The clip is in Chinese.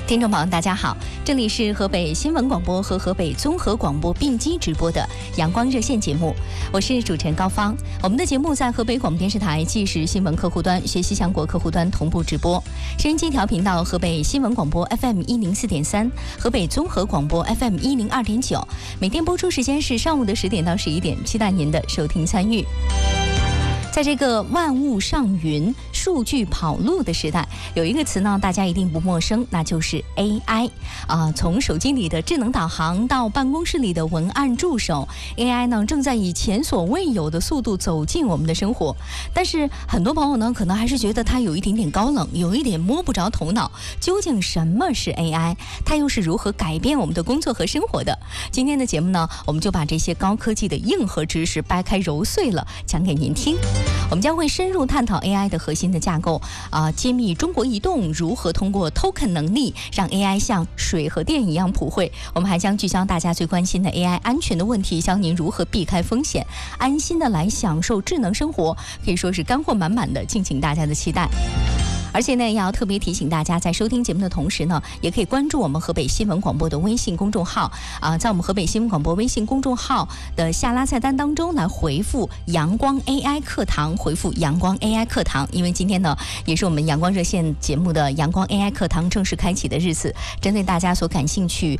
听众朋友大家好，这里是河北新闻广播和河北综合广播并机直播的阳光热线节目，我是主持人高芳。我们的节目在河北广播电视台即时新闻客户端、学习强国客户端同步直播，收音机调频道河北新闻广播 FM 104.3，河北综合广播 FM 102.9，每天播出时间是上午的10点到11点，期待您的收听参与。在这个万物上云、数据跑路的时代，有一个词呢，大家一定不陌生，那就是 AI 从手机里的智能导航到办公室里的文案助手 ，AI 呢正在以前所未有的速度走进我们的生活。但是很多朋友呢，可能还是觉得它有一点点高冷，有一点摸不着头脑。究竟什么是 AI？ 它又是如何改变我们的工作和生活的？今天的节目呢，我们就把这些高科技的硬核知识掰开揉碎了讲给您听。我们将会深入探讨 AI 的核心的架构揭秘中国移动如何通过 token 能力让 AI 像水和电一样普惠。我们还将聚焦大家最关心的 AI 安全的问题，教您如何避开风险，安心的来享受智能生活，可以说是干货满满的，敬请大家的期待。而且呢，也要特别提醒大家，在收听节目的同时呢，也可以关注我们河北新闻广播的微信公众号在我们河北新闻广播微信公众号的下拉菜单当中来回复阳光 AI 课堂，回复阳光 AI 课堂。因为今天呢，也是我们阳光热线节目的阳光 AI 课堂正式开启的日子，针对大家所感兴趣